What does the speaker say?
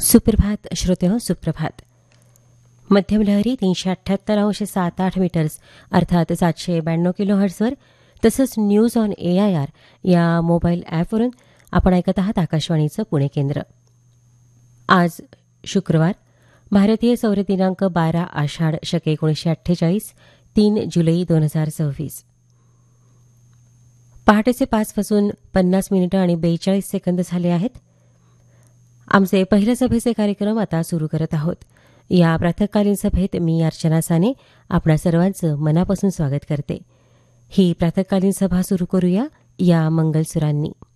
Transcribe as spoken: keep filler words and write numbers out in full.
सुप्रभात श्रोते हो सुप्रभात. मध्यम लहरी तीनशे अठ्ठ्याहत्तर अंश सात आठ मीटर्स अर्थात सातशे ब्याण्णव किलो हर्ट्सवर तसंच news on A I R या मोबाईल ॲपवरून आपण ऐकत आहात आकाशवाणीचं पुणे केंद्र. आज शुक्रवार, भारतीय सौर दिनांक बारा आषाढ शके एकोणीसशे अठ्ठेचाळीस, तीन जुलै दोन हजार सव्वीस. पहाटेचे पाच वाजून पन्नास मिनिटं आणि बेचाळीस सेकंद झाले आहेत. आमचे पहिल्या सभेचे कार्यक्रम आता सुरू करत आहोत. या प्रातःकालीन सभेत मी अर्चना साने आपणा सर्वांचं मनापासून स्वागत करते. ही प्रातःकालीन सभा सुरू करूया या मंगलसुरांनी.